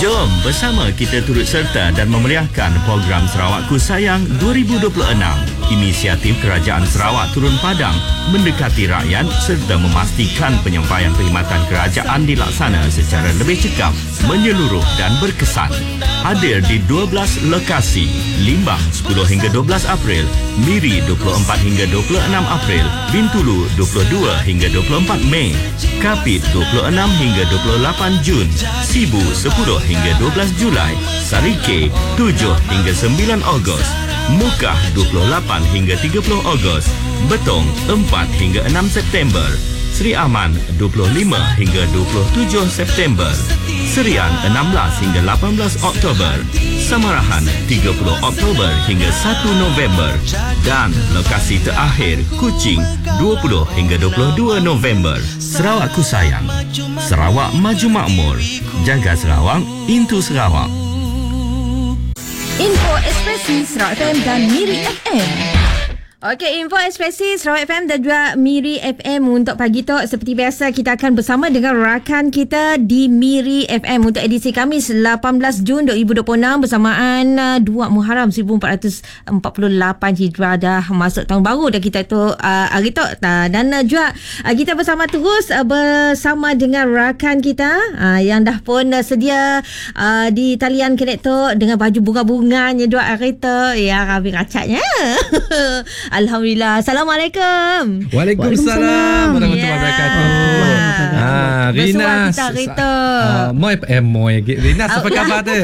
Jom bersama kita turut serta dan memeriahkan program Sarawakku Sayang 2026. Inisiatif Kerajaan Sarawak turun padang mendekati rakyat serta memastikan penyampaian perkhidmatan kerajaan dilaksana secara lebih cekap, menyeluruh dan berkesan. Hadir di 12 lokasi: Limbang 10 hingga 12 April, Miri 24 hingga 26 April, Bintulu 22 hingga 24 Mei, Kapit 26 hingga 28 Jun, Sibu 10 hingga 12 Julai, Sarike 7 hingga 9 Ogos, Mukah 28 hingga 30 Ogos, Betong 4 hingga 6 September, Seri Aman 25 hingga 27 September, Serian 16 hingga 18 Oktober, Samarahan 30 Oktober hingga 1 November dan lokasi terakhir Kuching 20 hingga 22 November. Sarawakku Sayang, Sarawak Maju Makmur, jaga Sarawak, into Sarawak. Info Ekspresi Sarawak FM dan Miri FM. Okey, Info Ekspresi Sarawak FM dan juga Miri FM untuk pagi tu. Seperti biasa, kita akan bersama dengan rakan kita di Miri FM untuk edisi Khamis 18 Jun 2026 bersamaan 2 Muharram 1448 Hijrah. Dah masuk tahun baru dah kita tu hari tu. Dan juga kita bersama terus bersama dengan rakan kita yang dah pun sedia di talian konektor dengan baju bunga-bunganya dua hari tu. Ya, Rabi racatnya. Alhamdulillah. Assalamualaikum. Waalaikumsalam warahmatullahi wabarakatuh. Rina kita Rita. Moi Rina, apa khabar tu?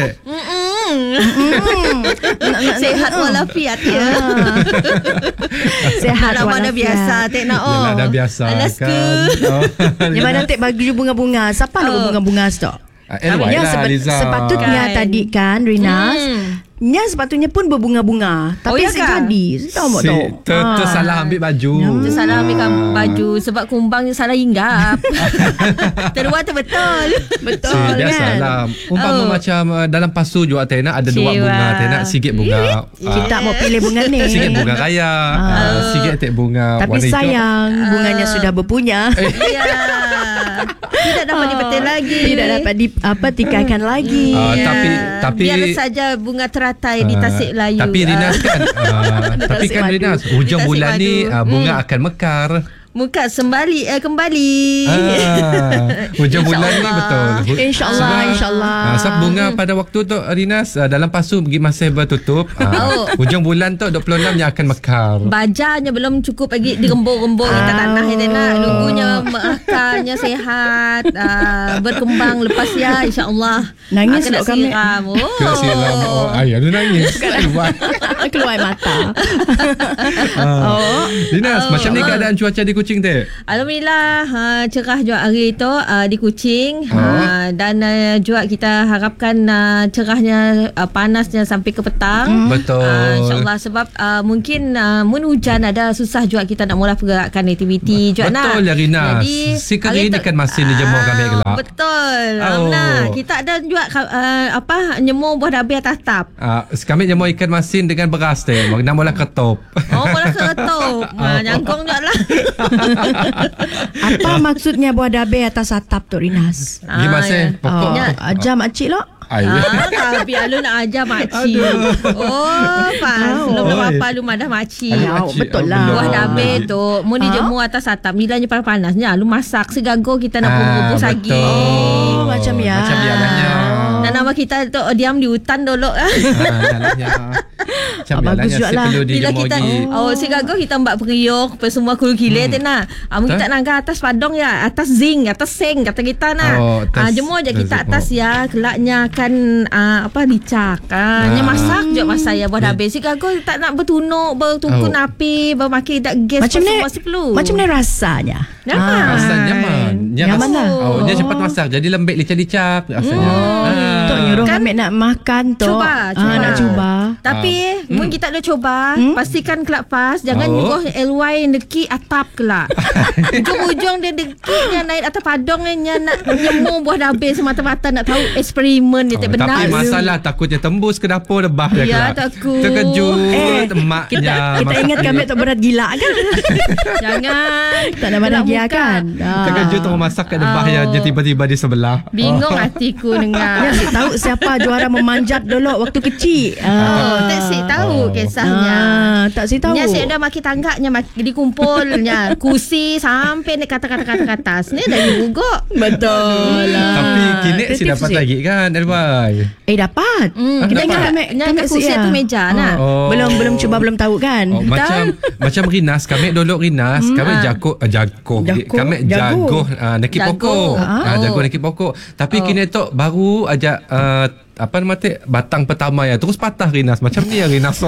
Sehat walafiat ya. Sehat walafiat. Mana biasa tak nak Yalah, dah biasa kan. Yang mana tak bagi bunga-bunga. Siapa nak bunga-bunga stok? Sepatutnya tadi kan Rina, nya sepatutnya pun berbunga-bunga. Tapi jadi tahu tak? Tersalah ambil baju. Tersalah ambil baju sebab kumbangnya salah hinggap. Terluar tu betul. Betul kan? Biasalah. Umpama macam dalam pasu juga tak nak ada dua bunga, tak nak sikit bunga. Kita mau pilih bunga ni. Sikit bunga raya, sikit tak bunga tapi warna hijau. sayang bunganya sudah berpunya. Ya. Tidak dapat dipetik lagi. Tidak dapat tikaikan lagi. Tapi biar saja bunga teratai di Tasik Melayu. Tapi Rinas kan Rinas, hujung bulan ni bunga akan mekar. Muka kembali. Hujung bulan ni betul. InsyaAllah. Sebab bunga pada waktu tu Rinas dalam pasu masih bertutup. Hujung bulan tu 26 yang akan mekar. Bajarnya belum cukup lagi dirembur-rembur kita tanah ni nak. Nunggunya akarnya sehat, berkembang lepas ya insya-Allah. Nangis nak kami. Siram. Kena siram. Ayah dia nangis. Keluar mata. Rinas, macam ni keadaan cuaca di Kuching tu? Alhamdulillah, cerah juga hari tu di Kuching. Dan juga kita harapkan cerahnya, panasnya sampai ke petang. Betul. InsyaAllah sebab mungkin hujan ada susah juga kita nak mula pergerakan aktiviti juga nak. Betul ya Rina. Jadi sekali ni kan masih dijemur kami gelap. Betul. Kita ada juga nyemur buah dabih atas tap. Kami nyemur ikan masin dengan beras tu. Nak mula ketup. Mula ketup. Nyangkong juga lah. Apa maksudnya buah dabih atas atap tu Rinas? Gimana pokok? Ajar makcik lo. Tapi Alun nak ajar makcik. Sebelum apa Alun madah makcik. Betul lah. Buah dabih tu mau dijemur atas atap. Bilanya panas-panasnya Alun masak segago kita nak bungkus lagi. Macam ya. Macam biarnya. Dan nama kita tu diam di hutan dulu. Bagus juga lah. Bila kita segago kita mbak periuk semua kulu kilir tu nak. Mungkin tak nak atas padong ya, atas zinc, atas seng kata kita nak. Jemur je kita atas ya, kelaknya akan dicak. Nya masak je masa ya buat habis. Segago tak nak bertunuk, bertukun api, bermakai tak gas masih perlu. Macam mana rasanya? Rasa nyaman. Nyaman lah. Dia cepat masak. Jadi lembek licak-licak rasanya. Tok nyuruh kami nak makan tu. Nak cuba. Tapi mungkin kita ada coba, pastikan kelak pas. Jangan nyuruh LY deki atap kelak. Ujung-ujung dia dekiknya naik atas padong ni nak nyemur buah dabih semata-mata nak tahu eksperimen dia tak benar. Tapi masalah takutnya tembus ke dapur lebah dia kelak. Ya takut. Terkejut emaknya. Kita ingat kami tak berat gila kan? Jangan. Tak ada mana dia kan. Terkejut orang masak kat debah yang dia tiba-tiba di sebelah. Bingung hatiku dengar. Asyik tahu siapa juara memanjat dulu waktu kecil. Tak si tahu kisahnya. Tak si tahu. Nya si dah makin tanggaknya dikumpulnya kursi sampai nak kata-kata atas. Ni dah juga. Betul lah. Tapi kini si Kreatif dapat sikit. lagi kan Elbai? Dapat. Kita dapat. ingat Nya kursi tu meja nak. Belum cuba, belum tahu kan. Macam Rinas, kami dulu Rinas, kami jago. Kami jago nakik pokok. Jago nakik pokok. Tapi kini tu baru aja apa nama tu batang pertama ya terus patah Rinas. Macam ni ya Rinas.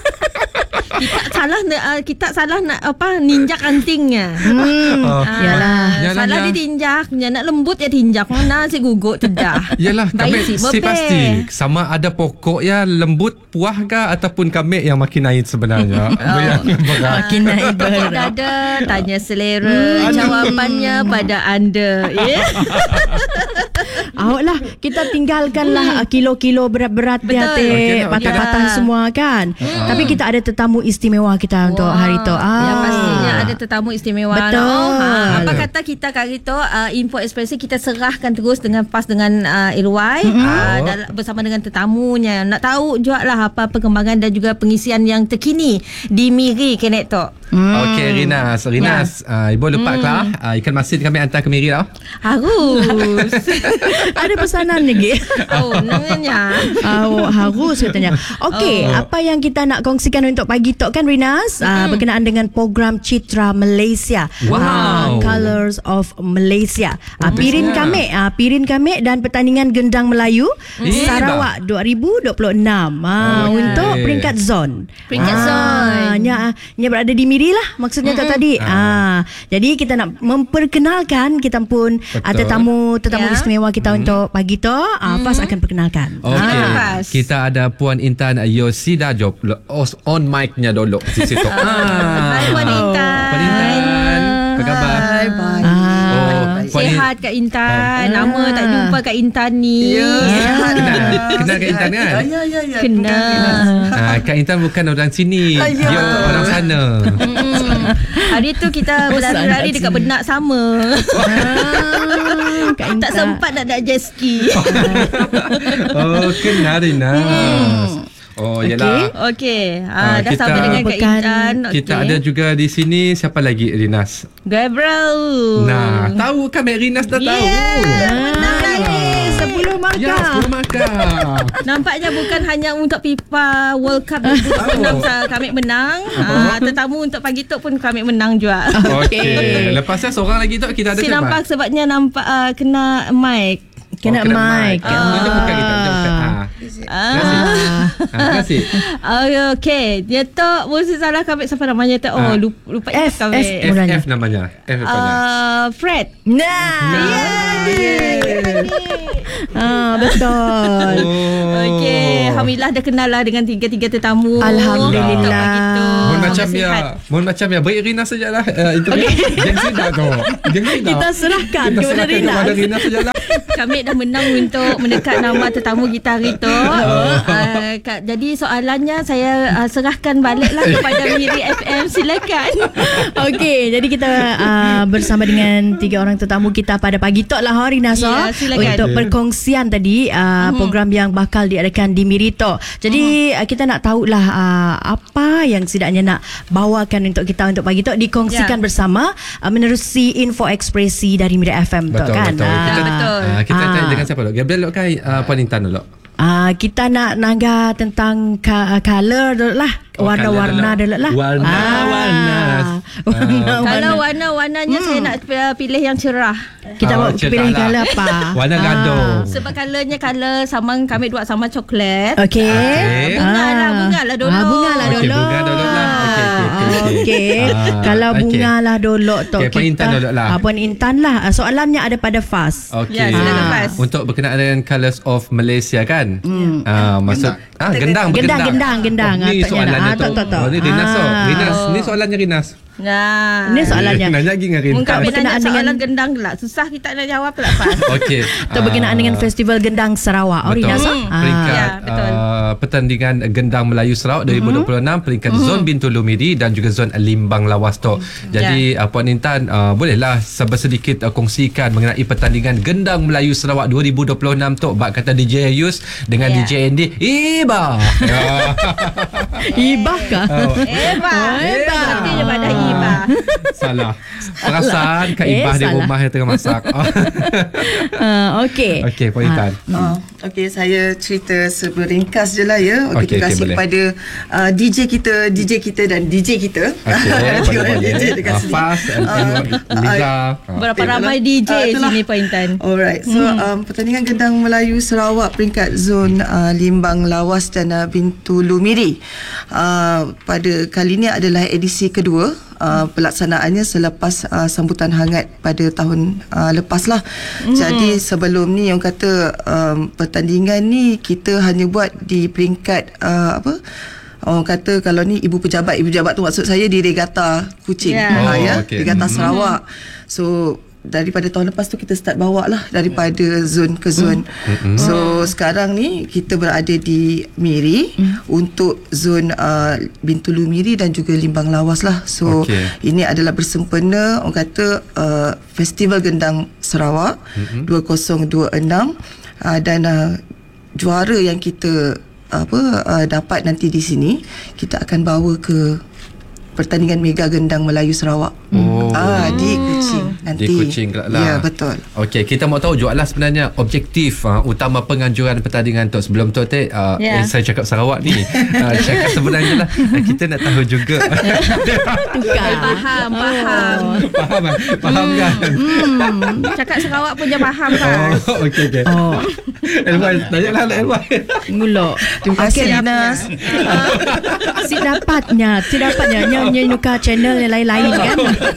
Kita salah nak apa ninjak antingnya. Yalah. Salah dia tinjaknya. Nak lembut ya tinjak. Mana si guguk tedah. Yalah, kami Baik, si pasti sama ada pokok ya lembut puah ke ataupun kami yang makin naik sebenarnya. Makin naik berat. Dada tanya selera. Jawapannya pada anda. Ya. Awaklah kita tinggalkanlah kilo-kilo berat-berat di hati patah-patah semua kan. Tapi kita ada tetamu istimewa kita untuk hari tu. Yang pastinya ada tetamu istimewa. Betul. Apa kata kita kali tu info ekspresi kita serahkan terus dengan Irwai bersama dengan tetamunya. Nak tahu juga lah apa perkembangan dan juga pengisian yang terkini di Miri Kenek tu. Okey Rinas, ibu lupa kelah ikan masin kami hantar ke Miri lah. Harus. Ada pesanan lagi. Namanya. Harus katanya. Okey, apa yang kita nak kongsikan untuk pagi tu kan Rinas berkenaan dengan program Citra Malaysia. Wow. Colors of Malaysia. Pirin kami dan pertandingan gendang Melayu Sarawak 2026. Untuk peringkat zon. Nya berada di Miri lah maksudnya tu tadi. Jadi kita nak memperkenalkan kita pun tetamu istimewa kita untuk pagi tu. Fas akan perkenalkan. Okey. Kita ada Puan Intan Yosida Job on mic-nya dulu di situ. Hai Puan Intan. Puan Intan, apa khabar? Bye. Sihat Kak Intan. Lama tak jumpa Kak Intan ni. Kenal Kak Intan kan? Ya. Kenal. Kak Intan bukan orang sini. Dia orang sana. Hari tu kita berlari-lari dekat benak sama. Tak sempat nak jet ski. Kenal Rinas. Yalah. Okey. Dah sama dengan Kak Intan. Kita ada juga di sini siapa lagi Rinas? Gabriel. Nah, tahu kan Rinas dah tahu. Menang lagi 10 markah. Ya, 10 markah. Nampaknya bukan hanya untuk FIFA World Cup 2026 kami menang. Tetamu untuk pagi tu pun kami menang juga. Okey. Lepas tu seorang lagi tu kita ada Si nampak sebabnya kena mic. Kena mic. Dia bukan kita. Terima kasih. Okey. Dia tu mesti salah kami siapa namanya tu. Lupa F namanya. Fred. Betul. Okey, alhamdulillah dah kenal lah dengan tiga tetamu. Alhamdulillah. Mohon macam ya. Beri Rina sajalah. Gengsi dah tu. Kita serahkan kepada Rina sajalah. Kami dah menang untuk mendekat nama tetamu kita hari tu. Jadi soalannya saya serahkan baliklah kepada Miri FM. Silakan. Okey, jadi kita bersama dengan 3 orang tetamu kita pada pagi tu lah Rina. Silakan. Untuk perkongsian tadi program yang bakal diadakan di Miri tu. Jadi kita nak tahulah apa yang setidaknya nak bawakan untuk kita untuk pagi tu dikongsikan bersama menerusi info ekspresi dari Miri FM tu kan. Betul. Kita tanya dengan siapa dulu? Gabriel dulu kai Puan Intan dulu. Kita nak nangga tentang color dulu lah. Warna-warna dulu lah. Warna-warna. Kalau warna-warnanya saya nak pilih yang cerah. Kita pilih color apa? Warna gaduh. Sebab colornya color sama kami dua sama coklat. Okey. Bunga lah dulu. Bunga lah dulu. Bunga dulu lah. Okey. Kalau bunga lah dulu tu Puan Intan dulu lah. Puan Intan lah. Soalannya ada pada Fas. Okey. Ya, silakan Fas. Untuk berkenaan dengan Colours of Malaysia kan? Maksud Gendang. Tanya Ni soalannya tu. Ni Rinas tu. Ni soalannya Rinas. Nah, Ini soalannya. Nanya lagi dengan Rinas. Mungkin Berkenaan berkenaan soalan dengan- gendang pula. Susah kita nak jawab pula Fas. Okey. Itu berkenaan dengan Festival Gendang Sarawak. Betul. Rinas. Peringkat Ya, betul. pertandingan Gendang Melayu Sarawak 2026, peringkat zon Bintulu Miri dan juga zon Limbang Lawas tu. Jadi Puan Intan, bolehlah sedikit kongsikan mengenai pertandingan Gendang Melayu Sarawak 2026 tu. Bak kata DJ Ayus dengan DJ Andy. Iba. Ibah kah? Eba. Berarti dia pada Iba. Salah. Perasaan Kak Ibah di salah. rumah yang tengah masak. Okey. Okey, Puan Intan. Okey, saya cerita seberingkas je lah ya. Okey, Terima kasih boleh. kepada DJ kita dan DJ kita. Okey, boleh. DJ dekat sini. Fas, Liza. Berapa ramai DJ itulah. sini Puan Intan? Alright, so pertandingan Gendang Melayu Sarawak peringkat zon Limbang Lawas dan Bintulu Miri pada kali ini adalah edisi kedua. Pelaksanaannya selepas sambutan hangat pada tahun lepas lah. Jadi sebelum ni yang kata pertandingan ni kita hanya buat di peringkat orang kata kalau ni ibu pejabat tu maksud saya di Regata Kuching. Ya. Okey. Regata Sarawak. So daripada tahun lepas tu kita start bawa lah daripada zon ke zon. So sekarang ni kita berada di Miri untuk zon Bintulu Miri dan juga Limbang Lawas lah. So ini adalah bersempena orang kata Festival Gendang Sarawak 2026 dan juara yang kita dapat nanti di sini kita akan bawa ke pertandingan Mega Gendang Melayu Sarawak. Di Kuching nanti. Di Kuching lah. Ya, betul. Okey, kita mau tahu jugalah sebenarnya objektif utama penganjuran pertandingan tu. Sebelum tu saya cakap Sarawak ni. Cakap sebenarnya lah kita nak tahu juga. Tukar. Faham. Faham kan? Cakap Sarawak pun dia faham kan? Okey. Elwan, tanyalah Elwan. Ngulok. Terima kasih Linas. Sidapatnya nyanyi nuka channel yang lain-lain kan.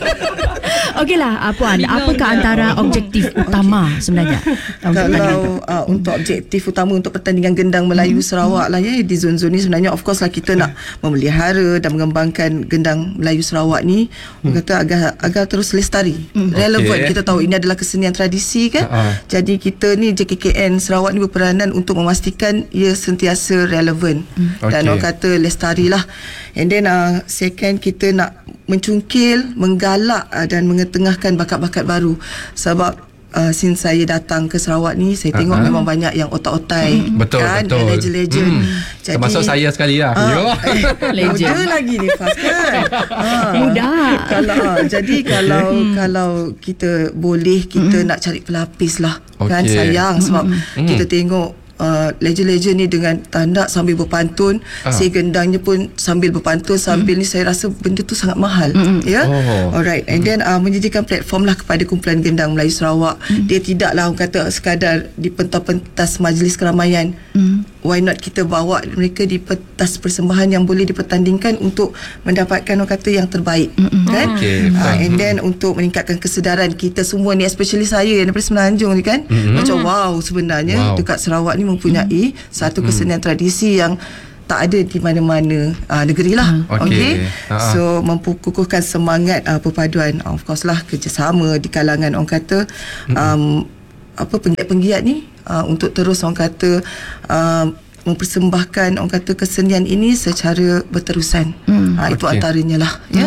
Okeylah Puan, apakah antara objektif utama sebenarnya? Kalau untuk objektif utama untuk pertandingan Gendang Melayu Sarawak lah ya, di zon-zon ni sebenarnya of course lah kita nak memelihara dan mengembangkan Gendang Melayu Sarawak ni kata agar terus lestari, relevan. Kita tahu ini adalah kesenian tradisi kan. Jadi kita ni JKKN Sarawak ni berperanan untuk memastikan ia sentiasa relevan dan orang kata lestari lah. And then second, kita nak mencungkil, menggalak dan mengetengahkan bakat-bakat baru. Sebab since saya datang ke Sarawak ni, saya tengok memang banyak yang otak-otai Betul. legend-legend. Jadi, termasuk saya sekali lah. muda lagi ni Fas kan. Muda. Jadi kalau kita boleh, kita nak cari pelapis lah kan. Sayang sebab kita tengok legend-legend ni dengan tandak sambil berpantun, si gendangnya pun sambil berpantun sambil ni, saya rasa benda tu sangat mahal. Alright, and then menyediakan platform lah kepada kumpulan Gendang Melayu Sarawak. Dia tidaklah orang kata sekadar di pentas majlis keramaian. Why not kita bawa mereka di pentas persembahan yang boleh dipertandingkan untuk mendapatkan orang kata yang terbaik kan. And then untuk meningkatkan kesedaran kita semua ni, especially saya yang daripada Semenanjung ni kan, macam sebenarnya dekat Sarawak ni mempunyai satu kesenian tradisi yang tak ada di mana-mana negeri lah. So memkukuhkan semangat perpaduan, of course lah kerjasama di kalangan orang kata penggiat-penggiat ni untuk terus orang kata mempersembahkan orang kata kesenian ini secara berterusan. Itu antaranya lah ya.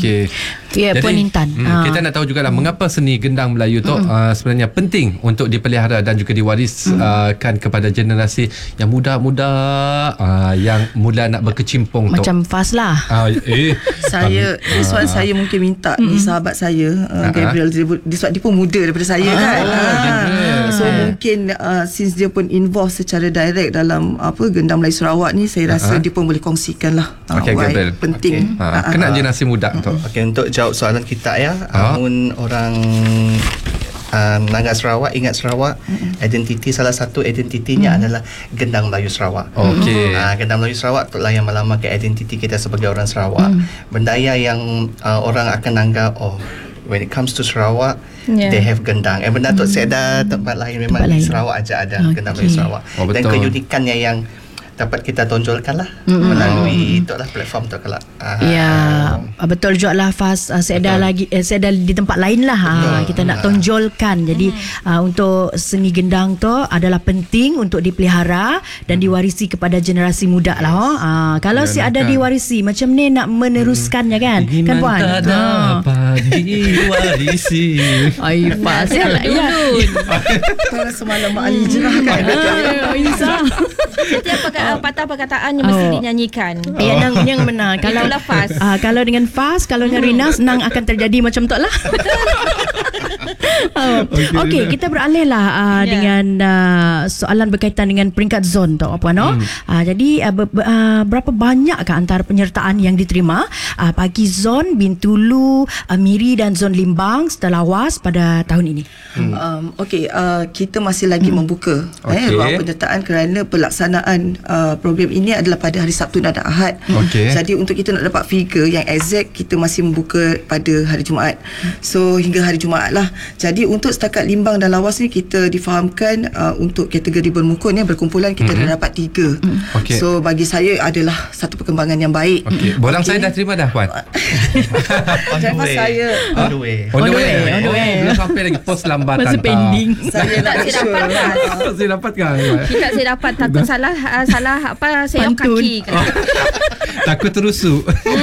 Ya, Puan Intan. Kita nak tahu jugalah mengapa seni gendang Melayu tu sebenarnya penting untuk dipelihara dan juga diwariskan kepada generasi yang muda-muda yang mula nak berkecimpung tu. Macam Fas lah. Saya this one saya mungkin minta ni sahabat saya Gabriel, dia pun muda daripada saya kan. So mungkin since dia pun involve secara direct dalam Gendang Melayu Sarawak ni, saya rasa dia pun boleh kongsikan lah Gabriel, penting. Kena generasi muda tu. Untuk jawab soalan kita ya, orang Nangga Sarawak, ingat Sarawak, identiti, salah satu identitinya adalah Gendang Melayu Sarawak. Gendang Melayu Sarawak itulah yang melambangkan identiti kita sebagai orang Sarawak. Bendaya yang orang akan anggap when it comes to Sarawak, they have gendang. Benda tu saya ada tempat lain, memang di Sarawak aja ada Gendang Melayu Sarawak. Dan keunikannya yang dapat kita tonjolkan lah melalui itulah platform tu kelak. Betul juga lah Faz. Saya dah di tempat lain lah. Kita nak tonjolkan. Jadi untuk seni gendang tu adalah penting untuk dipelihara dan diwarisi kepada generasi muda lah. Kalau si ada diwarisi, macam ni nak meneruskannya kan? Kan Puan? Tak dapat diwarisi. Ay, Faz. Kalau semalam Mak Ali Jerah kan. Setiap patah perkataan yang mesti dinyanyikan. Yang benar. Itulah Faz. Kalau dengan Faz, kalau dengan Rina, senang akan terjadi macam tu lah. Okey, kita beralih lah dengan soalan berkaitan dengan peringkat zon tu, Puan. Jadi berapa banyakkah antara penyertaan yang diterima bagi zon Bintulu, Miri dan zon Limbang setelah UAS pada tahun ini? Okey, kita masih lagi membuka ruang penyertaan kerana pelaksanaan program ini adalah pada hari Sabtu dan Ahad. Jadi untuk kita nak dapat figure yang exact, kita masih membuka pada hari Jumaat. So hingga hari Jumaat lah. Jadi untuk setakat Limbang dan Lawas ni, kita difahamkan untuk kategori bermukun berkumpulan kita dah dapat 3. So bagi saya adalah satu perkembangan yang baik. Bolang saya dah terima dah, Puan. Jangan saya On the way. Belum sampai lagi pos lambatan. Masih pending. saya nak sure. Saya dapatkan. Kita saya dapat takut salah sayap kaki. Takut terusuk.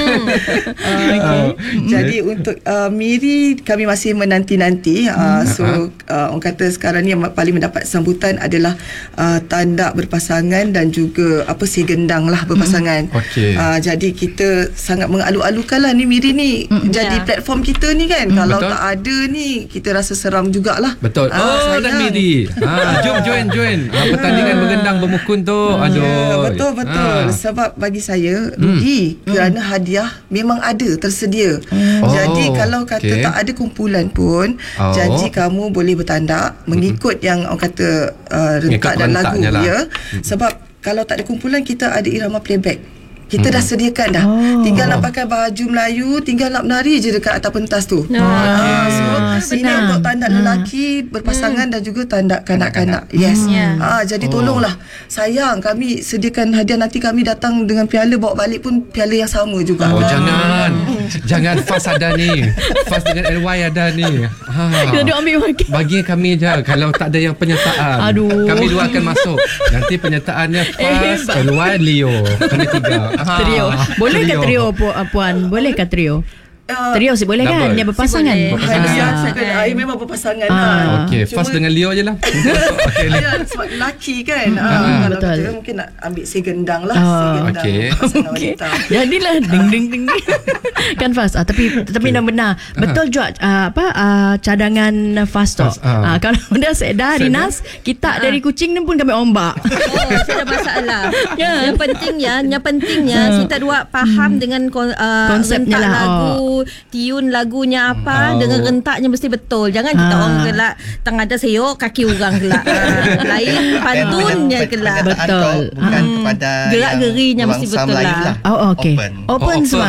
Jadi untuk Miri kami masih menanti-nanti. So orang kata sekarang ni yang paling mendapat sambutan adalah tandak berpasangan dan juga si gendang lah berpasangan. Jadi kita sangat mengalu-alukan lah ni Miri ni jadi platform kita ni kan. Kalau tak ada ni, kita rasa seram jugalah. Betul. Dan Miri. Jom join. Pertandingan bergendang bermukun tu. Betul. Sebab bagi saya rugi kerana hadiah memang ada tersedia. Jadi kalau kata tak ada kumpulan pun, janji kamu boleh bertandak mengikut yang orang kata rentak dan lagu ya. Sebab kalau tak ada kumpulan, kita ada irama playback. Kita dah sediakan dah. Tinggal nak pakai baju Melayu, tinggal nak menari je dekat atas pentas tu. So ini untuk tandak lelaki berpasangan dan juga tandak kanak-kanak. Yes. Jadi tolonglah. Sayang, kami sediakan hadiah, nanti kami datang dengan piala, bawa balik pun piala yang sama juga. Jangan Faz ada ni. Faz dengan LY ada ni. Kita duk ambil makin. Bagi kami je. Kalau tak ada yang penyertaan, kami dua akan masuk. Nanti penyertaannya Faz, LY, Leo. Kami 3. Trio. Boleh ke trio, Puan? Boleh ke trio? Trio sih boleh kan? Dia berpasangan. Memang berpasangan. Faz dengan Leo je lah. Sebab lelaki kan. Kalau kita mungkin nak ambil si gendang lah. Pasangan wanita. Jadilah ding. Kan Faz. Tapi benar-benar betul juga cadangan Faz tu. Kalau dah sedar Rinas, kita dari Kuching ni pun kami ombak. Tidak masalah. Yang pentingnya kita dua faham dengan konsepnya lah. Lagu, tiun lagunya apa, dengan rentaknya mesti betul. Jangan kita orang gelak tengah ada seyok kaki orang gelak. Lain pantunnya gelak. Betul. Bukan kepada gerak-gerinya mesti betul lah. Open semua.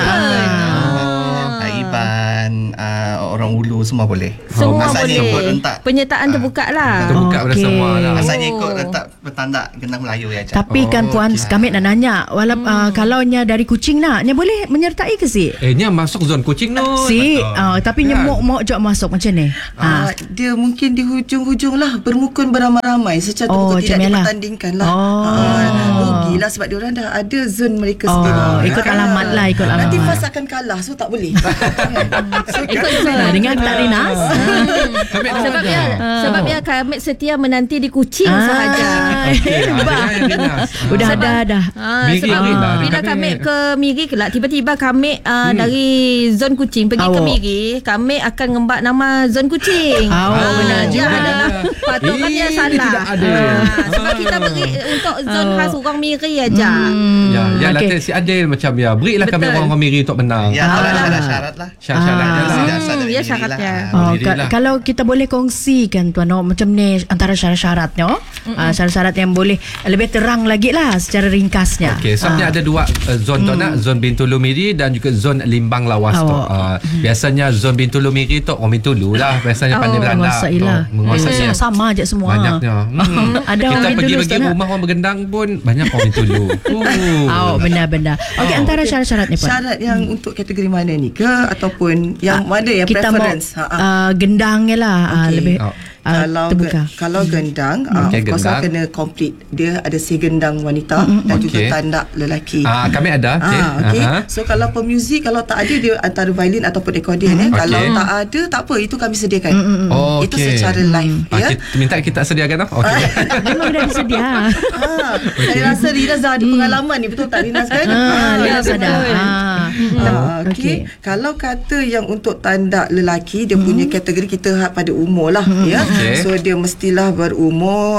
Iban, orang Ulu semua boleh. Semua Asalnya boleh. ikut rentak. Penyertaan terbuka lah. Terbuka pada semua lah. Asalnya ikut rentak bertandak gendang Melayu ya. Tapi kan Puan, kami nak nanya, kalau nya dari Kuching nak, nya boleh menyertai ke si? Nya masuk zon Kuching no. Tapi nya mok jok masuk macam ni. Dia mungkin di hujung-hujung lah, bermukun beramai-ramai secara terbuka, tidak dipertandingkan lah. Rugilah sebab diorang dah ada zon mereka sendiri. Ikut alamat lah, ikut alamat. Nanti Faz akan kalah, so tak boleh. Ikut zon. Dengan tak Rinas. Sebabnya kami setia menanti di Kuching sahaja. Udah dah. Sebab bila kami ke Miri kelak, tiba-tiba kami dari zon Kuching pergi ke Miri, kami akan ngembak nama zon Kuching. Benar dia adalah patutnya dia salah. Sebab kita beri untuk zon khas orang Miri aja. Latih si Adil macam berilah kami orang Miri untuk menang. Kalau ada syarat lah. Syarat syaratnya. Kalau kita boleh kongsikan tuan, macam ni antara syarat-syaratnya, syarat-syarat yang boleh lebih terang lagi lah secara ringkasnya. Okey, sebenarnya ada dua zon tu nak, zon Bintulu Miri dan juga zon Limbang Lawas tu. Biasanya zon Bintulu Miri tu orang Bintulu lah biasanya pandai beranda. Menguasai sama aja semua. Banyaknya. Ada kita orang pergi rumah orang bergendang pun banyak orang Bintulu. Benar-benar. Okey, antara syarat-syarat ni, syarat yang untuk kategori mana ni ke ataupun yang mana yang kita preference? Gendang je lah. Lebih kalau gendang, of course kena complete. Dia ada gendang wanita dan juga tandak lelaki. Kami ada. So kalau pemuzik, kalau tak ada dia antara violin ataupun accordion. Kalau tak ada, tak apa, itu kami sediakan. Itu secara live. Minta kita sediakan. Memang dah disedia. Saya rasa Rinas dah ada pengalaman ni, betul tak Rinas kan? Rinas ada. Kalau kata yang untuk tandak lelaki, dia punya kategori kita pada umur lah. So dia mestilah berumur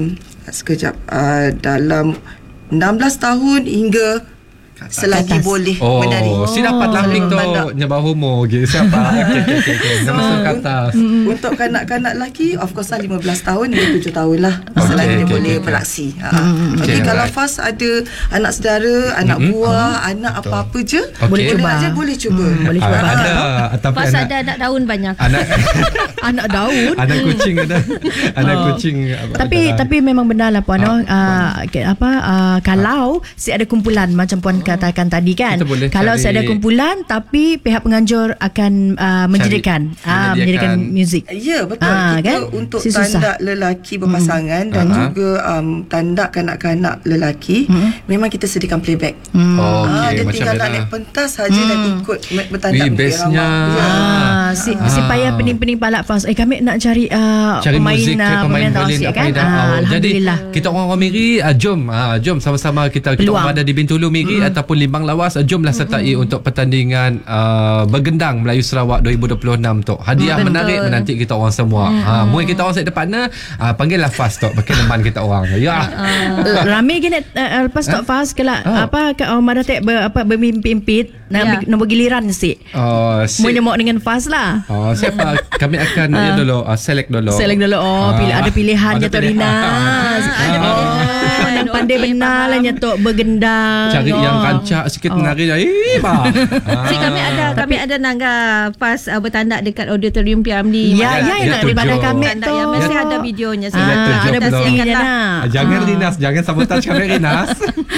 dalam 16 tahun hingga selagi boleh menari. Si dapat lamping tu nyabah homo siapa? Okey. Nama ke atas. Untuk kanak-kanak lelaki, of course 15 tahun hingga 7 tahun lah selagi dia boleh beraksi. Kalau fast ada anak saudara, anak buah, anak apa-apa je, boleh cuba. Boleh cuba. Fast ada anak daun banyak. Anak daun. Anak kucing ada. Anak kucing. Tapi memang benar lah puan. Kalau si ada kumpulan macam puan katakan tadi kan, kalau saya ada kumpulan tapi pihak penganjur akan menyediakan muzik. Ya, betul. Kita kan? Untuk tandak lelaki berpasangan dan juga tandak kanak-kanak lelaki, memang kita sediakan playback. Dia tinggal nak naik pentas saja dan ikut bertandak bestnya. Si payah pening-pening palak fast. Kami nak cari pemain violin kan. Jadi kita orang Miri, jom sama-sama kita orang ada di Bintulu Miri ataupun Limbang Lawas, jomlah sertai untuk pertandingan bergendang Melayu Sarawak 2026 tu. Hadiah menarik menanti kita orang semua. Mungkin kita orang set partner, panggillah fast tu pakai teman kita orang. Ramai gini lepas tu fast kelak Madatek bermimpi-impit nak bergiliran si. Mau nyemok dengan fast lah. Siapa kami akan select dulu. Ada pilihan je tu Rinas. Ada pilihan. Yang pandai benar lah nyetok bergendang. Cari yang rancak sikit menari dah. Kami ada nangga pas bertandak dekat auditorium Piramli. Ya, yang daripada kami tu. Yang mesti ada videonya. Ada buktinya. Jangan Rinas, jangan sabotaj kami Rinas.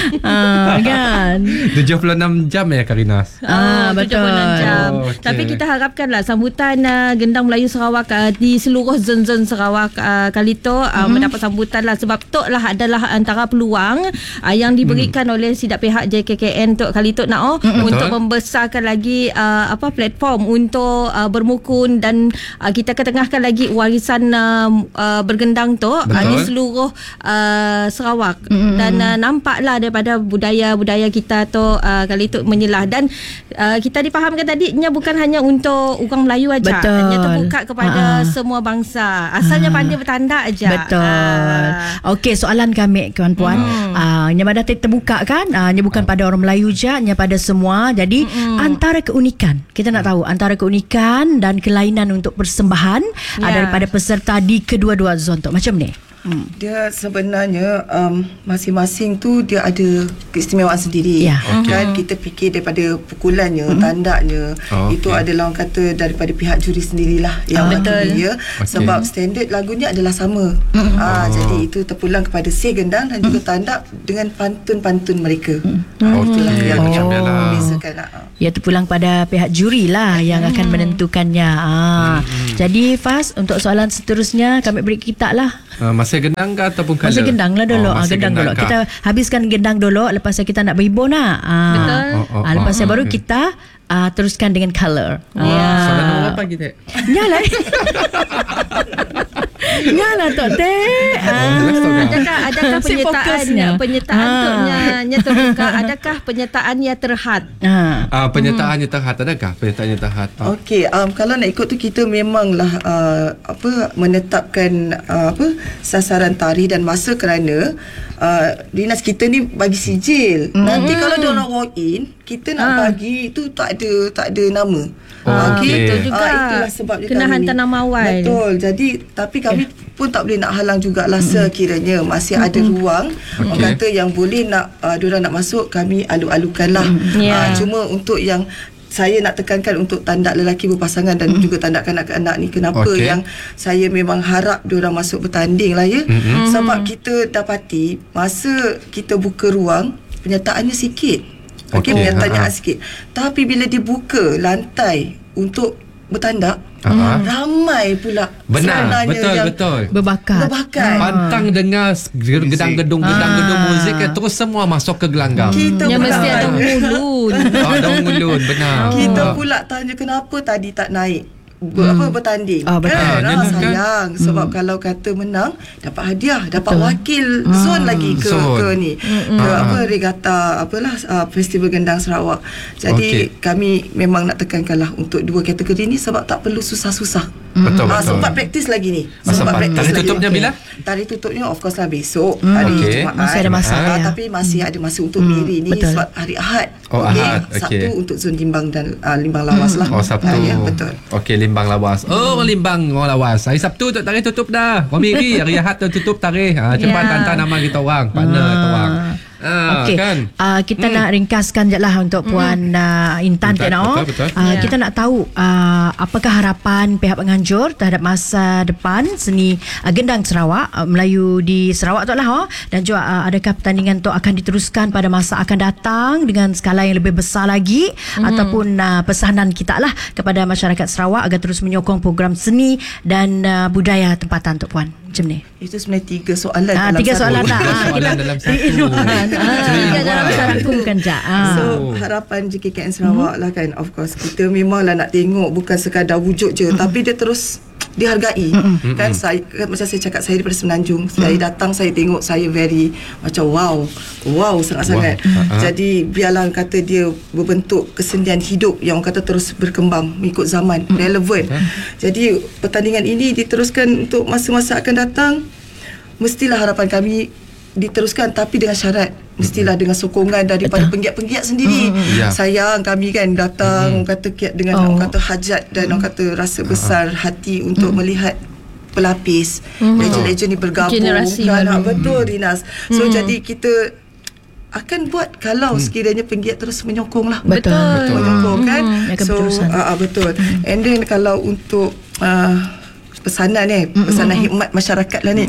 Kan 76 jam ya Karinas. Betul. 76 jam. Tapi kita harapkanlah sambutan Gendang Melayu Sarawak di seluruh zon-zon Sarawak kali tu mendapat sambutan lah, sebab tu lah adalah antara peluang yang diberikan oleh sidap pihak JKKN untuk kali tu untuk membesarkan lagi platform untuk bermukun dan kita ketengahkan lagi warisan bergendang tu di seluruh Sarawak. Dan nampaklah daripada budaya kita tu kali tu menyelah, dan kita difahamkan tadinya bukan hanya untuk orang Melayu aja, hanya terbuka kepada semua bangsa, asalnya pandai bertandak aja. Betul. Okey, soalan kami kawan-puan, nya dah terbuka kan, nya bukan pada orang Melayu je, nya pada semua. Jadi antara keunikan, kita nak tahu antara keunikan dan kelainan untuk persembahan daripada peserta di kedua-dua zon tu macam ni. Dia sebenarnya masing-masing tu dia ada keistimewaan sendiri. Kan kita fikir daripada pukulannya, tandaknya, itu adalah orang kata daripada pihak juri sendirilah yang menentukan. Sebab standard lagunya adalah sama. Jadi itu terpulang kepada gendang dan juga tandak dengan pantun-pantun mereka. Itulah yang membezakan. Ya, terpulang pada pihak juri lah yang akan menentukannya. Jadi Fas, untuk soalan seterusnya kami beri kita lah. Masih gendang ke ataupun color? Masih gendang lah dulu. Gendang dulu. Kita habiskan gendang dulu. Lepas kita nak berhibur nak. Betul. Lepas baru kita teruskan dengan color. Soalan nombor apa kita? Nyala. Nyala Tok Teh. Adakah penyertaannya terbuka? Adakah penyertaannya terhad? Penyertaannya terhad. Adakah penyertaannya terhad? Okey, kalau nak ikut tu kita memanglah menetapkan sasaran tarikh dan masa, kerana dinas kita ni bagi sijil. Nanti kalau dia orang walk in, kita nak bagi tu tak ada nama. Betul juga. Itulah sebabnya kena kami hantar nama awal. Betul. Jadi tapi kami pun tak boleh nak halang jugalah sekiranya masih ada ruang. Orang kata yang boleh nak diorang nak masuk, kami alu-alukanlah. Cuma untuk yang saya nak tekankan untuk tandak lelaki berpasangan dan juga tandak kanak-kanak ni, kenapa yang saya memang harap diorang masuk bertanding lah ya. Sebab kita dapati masa kita buka ruang, penyertaannya sikit. Penyertaannya sikit. Tapi bila dibuka lantai untuk bertandak, ramai pula benar, betul berbakat. Pantang dengar gedang-gedung muzik terus semua masuk ke gelanggang. Kita pula mesti ada ngulun. Ada ngulun, benar. Kita pula tanya kenapa tadi tak naik bertanding. Sayang sebab kalau kata menang dapat hadiah, dapat wakil zon lagi ke ni ke regata festival gendang Sarawak. Jadi kami memang nak tekankanlah untuk dua kategori ni sebab tak perlu susah-susah. Betul. Sempat praktis lagi ni. Tarikh tutupnya bila? Tarikh tutupnya of course lah besok, hari Jumaat. Masih ada masa tapi masih ada masa untuk Miri ni sebab hari Ahad. Sabtu untuk zon Limbang dan Limbang Lawas lah. Sabtu. Betul. Limbang Lawas. Limbang Lawas. Hari Sabtu tu tarikh tutup dah. Miri hari Ahad tu tutup tarikh. Cepat hantar nama kita orang, partner kita orang. Kita nak ringkaskan je lah untuk Puan Intan. Betul. Kita nak tahu apakah harapan pihak penganjur terhadap masa depan seni gendang Sarawak, Melayu di Sarawak tu lah, dan juga adakah pertandingan tu akan diteruskan pada masa akan datang dengan skala yang lebih besar lagi, ataupun pesanan kita lah kepada masyarakat Sarawak agar terus menyokong program seni dan budaya tempatan tu Puan. Macam ni. Itu sebenarnya 3 soalan dalam satu. 3 soalan tak? Soalan dalam satu. Rangkumkan je. So harapan JKKN Sarawak lah kan, of course kita memanglah nak tengok bukan sekadar wujud je, tapi dia terus dihargai. Kan saya macam saya cakap, saya daripada Semenanjung, saya datang, saya tengok, saya very macam wow sangat-sangat. Jadi biarlah kata dia berbentuk kesenian hidup yang orang kata terus berkembang mengikut zaman, relevan. Jadi pertandingan ini diteruskan untuk masa-masa akan datang. Mestilah harapan kami diteruskan, tapi dengan syarat mestilah dengan sokongan daripada penggiat-penggiat sendiri. Sayang kami kan datang orang kata dengan orang kata hajat dan orang kata rasa besar hati untuk melihat pelapis legend-legend ni bergabung kan. Betul Rinas. So jadi kita akan buat kalau sekiranya penggiat terus menyokong lah. Betul. Menyokong kan. So betul. And then kalau untuk pesanan hikmat masyarakat lah ni.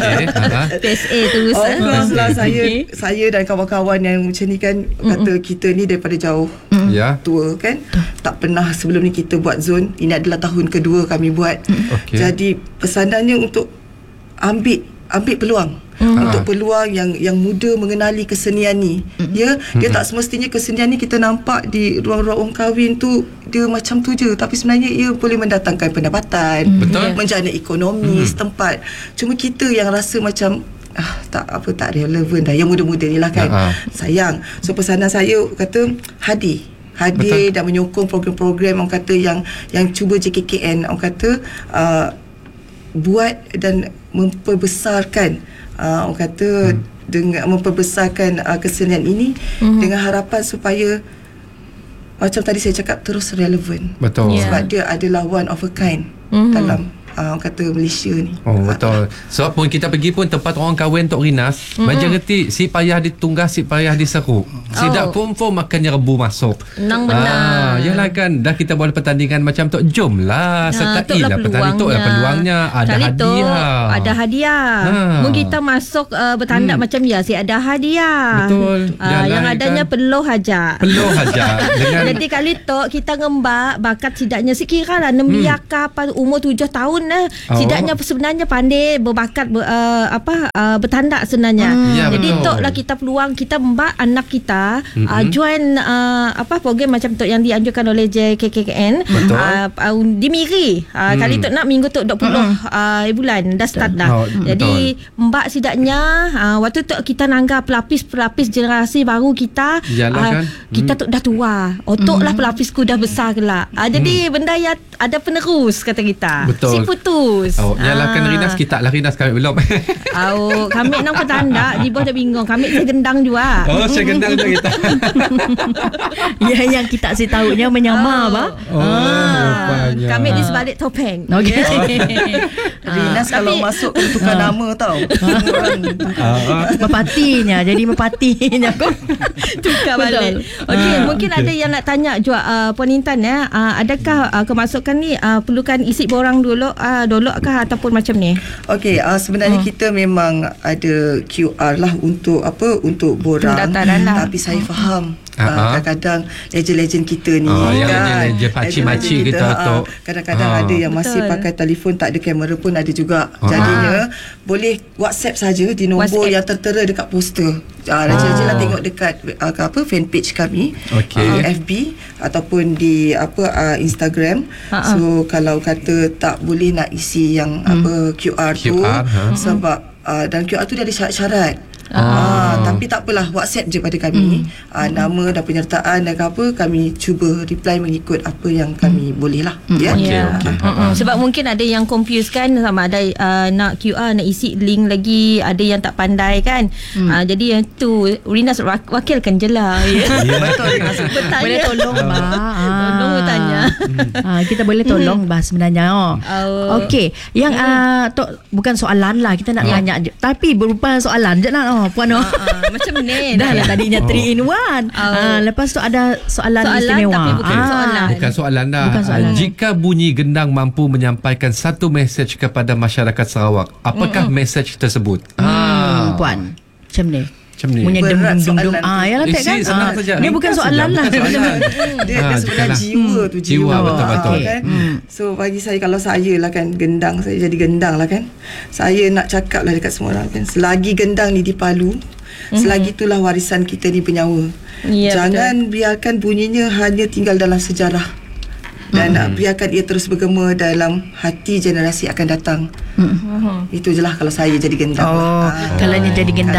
PSA terus. Of course lah, saya dan kawan-kawan yang macam ni kan kata kita ni daripada jauh tua kan. Tak pernah sebelum ni kita buat zon. Ini adalah tahun kedua kami buat. Jadi pesanannya untuk ambil peluang. Untuk peluang yang muda mengenali kesenian ni. Dia tak semestinya kesenian ni kita nampak di ruang-ruang kahwin tu dia macam tu je, tapi sebenarnya ia boleh mendatangkan pendapatan, menjana ekonomi setempat. Cuma kita yang rasa macam tak relevan dah, yang muda-muda ni lah kan. Sayang. So pesanan saya kata hadir dan menyokong program-program orang kata yang cuba JKKN orang kata buat dan memperbesarkan orang kata dengan memperbesarkan kesenian ini dengan harapan supaya macam tadi saya cakap terus relevan. Betul. Sebab dia adalah one of a kind dalam orang kata Malaysia ni. Betul. Sebab pun kita pergi pun tempat orang kahwin Tok Rinas, majoriti si payah ditunggah, si payah diseru. Si dak confirm makannya rebu masuk. Benar. Yalah kan, dah kita buat pertandingan macam tu, jomlah sertailah pertandingan tu, peluangnya ada hadiah. Ada hadiah. Mungkin kita masuk bertandak macam si ada hadiah. Betul. Yang adanya kan peluh aja. Dengan jadi kali tu kita ngembak bakat sidaknya sekiralah nembiaka umur 7 tahun sidaknya sebenarnya pandai berbakat bertandak sebenarnya. Jadi toklah kita peluang kita mbak anak kita join program macam tu yang dianjurkan oleh JKKN di Miri. Kali tu nak minggu tu 20 bulan dah start dah. Jadi mbak sidaknya waktu tu kita nangga pelapis generasi baru kita. Kita tu dah tua. Otok lah pelapisku dah besar kelak. Jadi benda yang ada penerus kata kita. Betul. putus. Nyalakan Rinas, kita lah Rinas, kami belum. Kami nak petanda, di bawah tak bingung. Kami saya gendang juga. Saya gendang juga kita. Yang kita si tahunya menyamar apa? Rupanya. Kami di sebalik topeng. Okey. Rinas kalau masuk tukar nama tau. Mepatinya, jadi mepatinya kau. Tukar balik. Okey, mungkin ada yang nak tanya juga Puan Intan ya. Adakah kemasukan ni perlukan isi borang dulu kah ataupun macam ni? Okey, sebenarnya kita memang ada QR lah untuk untuk borang. Tapi saya faham kadang-kadang legend-legend kita ni yang legend pakcik-makcik kita tu kadang-kadang ada yang masih pakai telefon, tak ada kamera pun ada juga. Jadinya boleh WhatsApp saja di nombor yang tertera dekat poster. Legend-legend lah tengok dekat fanpage kami, FB ataupun di Instagram. So kalau kata tak boleh nak isi yang QR tu sebab dan QR tu dia ada syarat-syarat. Tapi tak apalah, WhatsApp je pada kami nama dan penyertaan dan apa, kami cuba reply mengikut apa yang kami boleh lah. Sebab mungkin ada yang confuse kan, sama ada nak QR, nak isi link lagi, ada yang tak pandai kan. Jadi yang tu Rinas wakilkan je lah. Betul. Boleh tolong tolong bertanya. Kita boleh tolong sebenarnya. Okey, yang bukan soalan lah kita nak tanya, tapi berupa soalan je nak Puan. Macam ni dah lah tadinya 3 in 1. Lepas tu ada soalan istimewa, tapi bukan soalan. Bukan soalan dah. Jika bunyi gendang mampu menyampaikan satu mesej kepada masyarakat Sarawak, apakah mesej tersebut? Puan, macam ni. Punya berat soalan yalah tak kan. Senang saja. Dia bukan soalan lah. Dia sebenarnya jiwa tu, jiwa betul-betul kan. So bagi saya, kalau saya lah kan gendang, saya jadi gendang lah kan, saya nak cakap lah dekat semua orang kan, selagi gendang ni dipalu, selagi itulah warisan kita ni bernyawa. Jangan biarkan bunyinya hanya tinggal dalam sejarah, dan biarkan ia terus bergema dalam hati generasi akan datang. Itu je lah kalau saya jadi gendang. Kalau ni jadi gendang,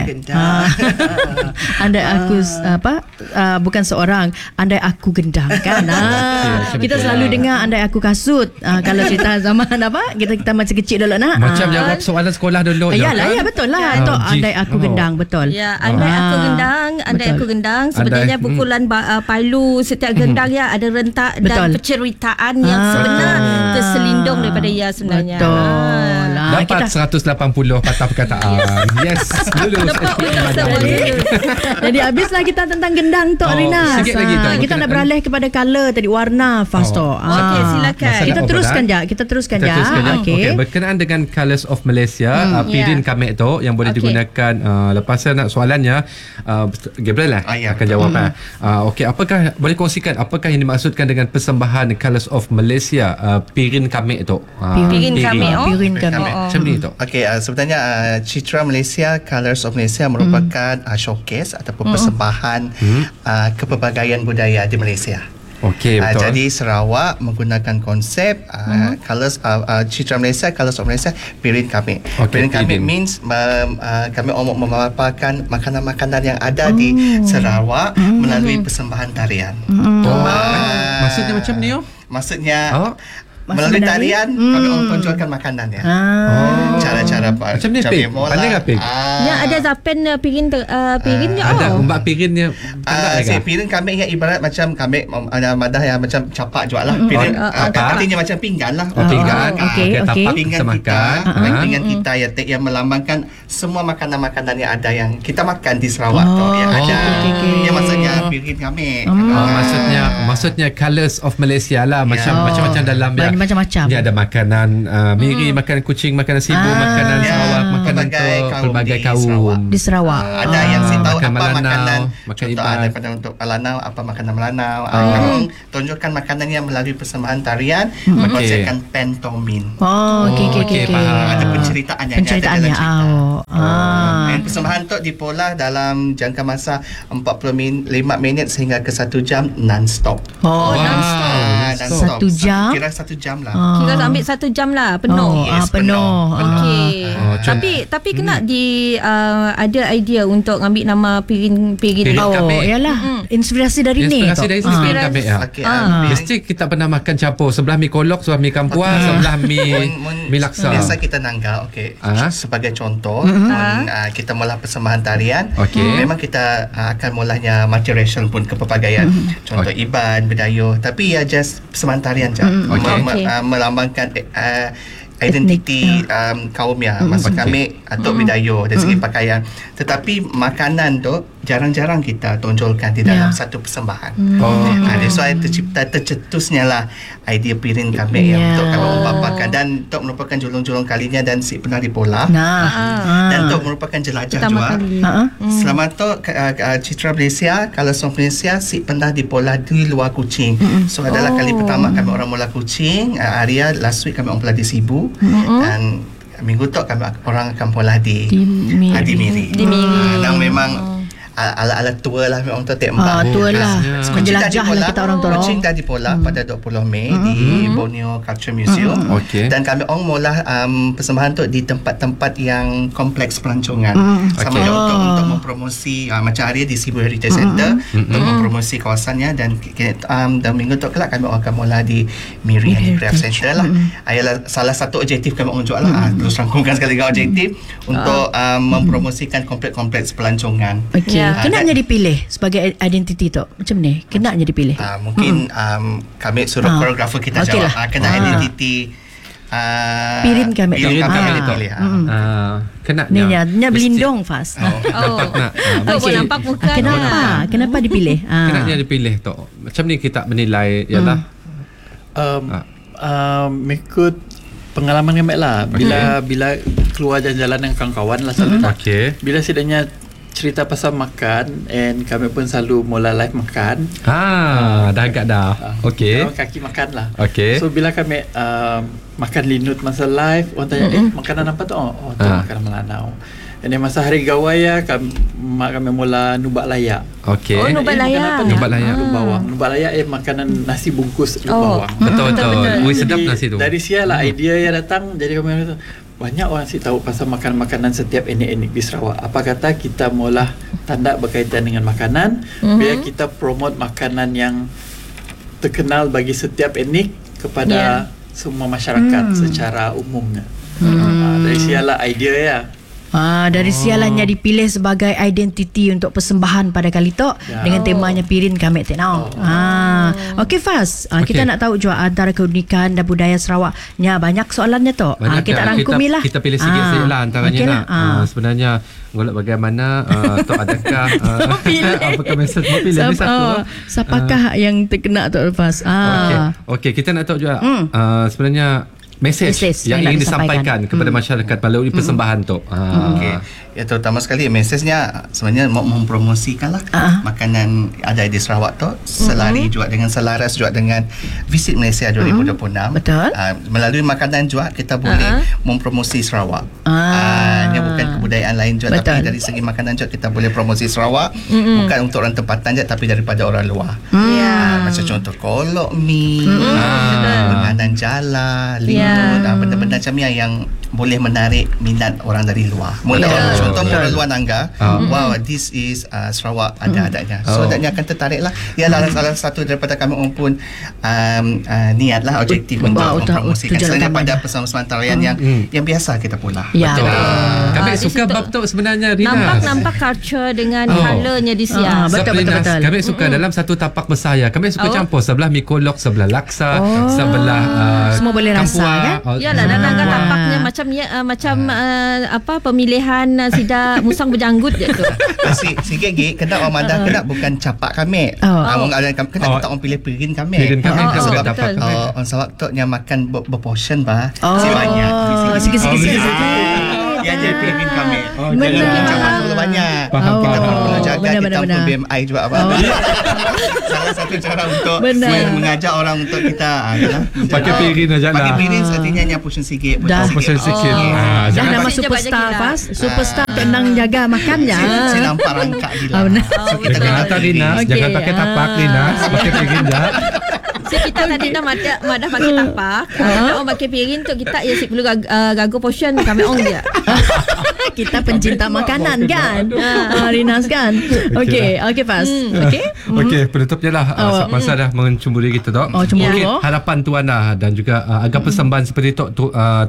andai aku bukan seorang, andai aku gendang kan. Kita selalu dengar andai aku kasut. Kalau cerita zaman kita masih kecil dulu nak. Macam jawab soalan sekolah dulu. Yalah, betul lah. Andai aku gendang, betul. Ya, andai aku gendang. Sebenarnya pukulan palu setiap gendang ya ada rentak dan penceritaan yang sebenar terselindung daripada ia sebenarnya. Dapat 180 patah perkataan. Yes, lulus. Jadi habislah kita tentang gendang Tok Rinas. Sikit lagi Tok. Kita nak beralih kepada color tadi, warna Fasto. Okey, silakan. Kita teruskan je. Okey, berkenaan dengan Colours of Malaysia, pirin kami tu yang boleh digunakan. Lepas saya nak soalannya, Gabriel lah akan jawab. Okey, apakah boleh kongsikan apakah yang dimaksudkan dengan persembahan Colours of Malaysia, pirin kami tu? Pirin kami. Macam ni tu. Okey, sebenarnya Citra Malaysia, Colours of Malaysia merupakan showcase ataupun persembahan kepelbagaian budaya di Malaysia. Okey, betul. Jadi Sarawak menggunakan konsep Colours Citra Malaysia, Colours of Malaysia, pirin kami. Pirin kami means kami memaparkan makanan-makanan yang ada di Sarawak melalui persembahan tarian. Maksudnya macam ni Maksudnya melalui tarian kami tonjolkan makanan ya. Cara-cara macam ni pig. Pandai tak pig? Ya, ada zapen pirin je. Ada umbak pirinnya. Pirin kami yang ibarat macam kami ada madah yang macam capak jual lah. Pirin artinya macam pinggan lah. Pinggan. Pinggan kita. Pinggan kita yang melambangkan semua makanan-makanan yang ada yang kita makan di Sarawak tu yang ada. Yang maksudnya pirin kami. Maksudnya Colours of Malaysia lah, macam-macam dalam dia. Macam-macam. Dia ada makanan miri, makanan kucing, makanan sibu, makanan Sarawak, makanan pelbagai kaum di Sarawak. Ada yang saya tahu apa makanan iban daripada untuk Melanau, apa makanan Melanau. Kami tunjukkan makanan yang melalui persembahan tarian, berkonsepkan pantomim. Okey. Ada penceritaan yang ada dalam cerita. Dan persembahan tu dipola dalam jangka masa 45 minit sehingga ke 1 jam non-stop. Non-stop. 1 jam? Kira 1 jam jam lah. Kira ambil 1 jam lah penuh. Yes, penuh. Okey. Tapi kena ada idea untuk ambil nama pirin yalah. Inspirasi dari ni. Inspirasi dari pirin kami. Okay, Mesti kita pernah makan campur sebelah mi kolok, sebelah mi kampua, sebelah mi laksa. Biasa kita nanggap, sebagai contoh, kita mula persembahan tarian, memang kita akan mulanya multiracial pun kepelbagaian. Contoh Iban, Bidayuh, tapi just persembahan tarian je. Melambangkan identiti kaumnya. Maksud kami Tok Bidayuh dari segi pakaian. Tetapi makanan tu jarang-jarang kita tonjolkan di dalam satu persembahan. That's why tercetusnya lah idea pirin kami yang untuk kami paparkan, dan untuk merupakan julung-julung kalinya dan si pernah di Pola. Dan untuk merupakan jelajah juga. Selama tu Citra Malaysia, kalau Song Malaysia si pernah di Pola di luar Kuching. So adalah kali pertama kami orang mula Kuching. Arya last week kami orang pula di Sibu. Dan minggu tu kami orang akan pula di Miri. Dan memang ala-ala tua lah memang tu tempat. Tua lah. Menjelajah lah kita orang tu. Kuching dah di Pola pada 20 Mei di Borneo Culture Museum. Dan kami orang mula persembahan tu di tempat-tempat yang kompleks pelancongan. Sama untuk mempromosi macam area di Sibu Heritage Center untuk mempromosi kawasannya, dan minggu tu kelak kami orang akan mula di Miri Handicraft Center lah. Ialah salah satu objektif kami orang jual lah. Terus rangkumkan sekali objektif untuk mempromosikan kompleks-kompleks pelancongan. Kenapa dipilih sebagai identiti tu? Macam ni? Kenapa dipilih? Mungkin kami suruh koreografer kita jawab. Kena identiti pirin kami dipilih. Kenapa? Nya berlindung Fas. Nampak muka. Kenapa dipilih? Kenapa dipilih tu? Macam ni kita menilai ialah mengikut pengalaman kami lah. Bila keluar jalan-jalan dengan kawan-kawan lah selalu. Bila sedangnya cerita pasal makan, and kami pun selalu mula live makan. Dah agak dah. Kaki makan lah. So bila kami makan linut masa live, orang tanya, makanan apa tu? Tu makanan Melanau. Dan masa hari gawaya kami mula nubak layak. Nubak layak. Nubak layak. Bawang. Nubak layak makanan nasi bungkus bawang. Betul. Sedap nasi tu. Dari sialah idea yang datang. Jadi kami kata, banyak orang tahu pasal makanan setiap etnik di Sarawak. Apa kata kita mula tanda berkaitan dengan makanan, biar kita promote makanan yang terkenal bagi setiap etnik kepada semua masyarakat secara umumnya. Dari sialah idea ya. Dari sialannya dipilih sebagai identiti untuk persembahan pada kali tu dengan temanya pirin kami tenau. Okey Fas, kita nak tahu juga antara keunikan dan budaya Sarawaknya. Banyak soalannya tu. Kita rangkumilah. Kita pilih sikit-sikit lah antaranya sebenarnya golak bagaimana tu adakah apakah mesej mau pilih satu. Siapakah yang terkena tu Fas? Okey, kita nak tahu juga sebenarnya mesej yang ingin disampaikan kepada masyarakat melalui persembahan tu. Ya, terutama sekali mesejnya sebenarnya mempromosikan lah makanan ada di Sarawak tu, selari juga dengan selaras juga dengan Visit Malaysia 2026. Betul. Melalui makanan juga kita boleh mempromosi Sarawak. Ini bukan kebudayaan lain juga, tapi dari segi makanan juga kita boleh promosi Sarawak. Bukan untuk orang tempatan je, tapi daripada orang luar. Macam contoh kolok mi, penganan jala, linut, benda-benda macam ni yang boleh menarik minat orang dari luar. Contoh orang luar nangga, wow, this is Sarawak ada-adanya. So adanya akan tertarik lah. Ialah salah satu daripada kami pun niat lah, objektif untuk mempromosikan selain daripada persembahan tarian yang biasa kita pula. Betul. Kami suka bab tu sebenarnya, Rina. Nampak culture dengan colournya di siang. Betul. Kami suka dalam satu tapak besar ya. Kami suka campur sebelah mi kolok, sebelah laksa, sebelah semua boleh rasa kan? Yalah, dan tapaknya macam pemilihan sida musang berjanggut je tu. Sikit kena orang mandang kena bukan capak kami. Orang ada kena tak orang pilih pirin kami. Sebab orang Sarawak tu yang makan berportion bah. Banyak. Sikit-sikit. Ya, jadi pirin kami. Jadi capak tu banyak. Kita perlu jaga, kita pun BMI juga salah satu cara untuk mengajak orang untuk kita pakai pirin aja lah. Pakai pirin artinya yang portion sikit. Portion sikit. Dah nama superstar Fas. Superstar tenang jaga makannya. Saya nampak rangkak gila. So kita kena hantar Rina, jangan pakai tapak Rina, pakai pirin je. So kita tadi dah madah pakai tapak. Orang pakai piring tu kita ya perlu gago portion kami ong dia. Kita pencinta makanan kan. Rinas kan. Okey Faz. Okey, penutupnya lah masa dah mencumburi kita tu. Mungkin harapan tuan lah dan juga agak persembahan seperti tu